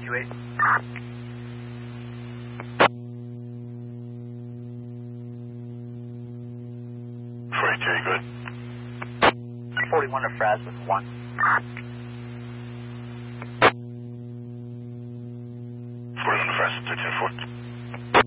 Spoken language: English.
28. 42, good. 41 to Fraz with 1. 41 to Fraz, 224.